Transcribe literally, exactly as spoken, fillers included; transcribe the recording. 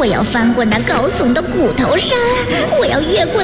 我要翻过那高耸的骨头山，我要越过